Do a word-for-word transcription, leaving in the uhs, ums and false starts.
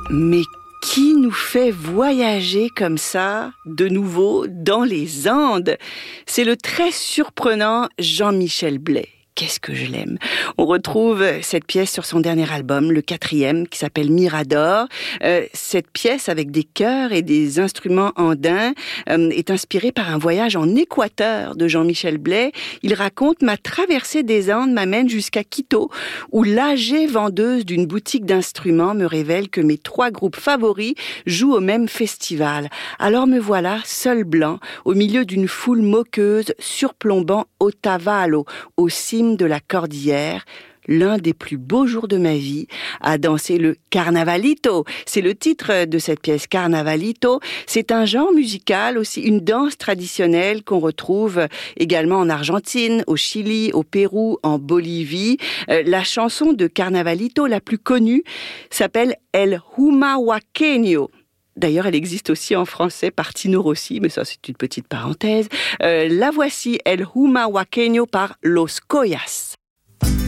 Mais qui nous fait voyager comme ça, de nouveau, dans les Andes? C'est le très surprenant Jean-Michel Blais. Qu'est-ce que je l'aime. On retrouve cette pièce sur son dernier album, le quatrième, qui s'appelle Mirador. Euh, cette pièce, avec des chœurs et des instruments andins, euh, est inspirée par un voyage en Équateur de Jean-Michel Blais. Il raconte « Ma traversée des Andes m'amène jusqu'à Quito, où l'âgée vendeuse d'une boutique d'instruments me révèle que mes trois groupes favoris jouent au même festival. Alors me voilà, seul blanc, au milieu d'une foule moqueuse, surplombant Otavalo, au cime de la cordillère, l'un des plus beaux jours de ma vie, à danser le Carnavalito. C'est le titre de cette pièce, Carnavalito. C'est un genre musical, aussi une danse traditionnelle qu'on retrouve également en Argentine, au Chili, au Pérou, en Bolivie. Euh, la chanson de Carnavalito la plus connue s'appelle El Humahuaqueño. D'ailleurs, elle existe aussi en français par Tino Rossi, mais ça, c'est une petite parenthèse. Euh, la voici, El Humahuaqueño par Los Coyas.